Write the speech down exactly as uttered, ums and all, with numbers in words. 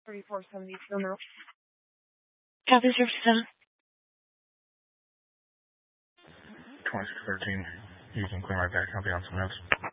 thirty-four seventy-two now. Copy, Service seven. twenty-six thirteen. You can clear right back. I'll be on some notes.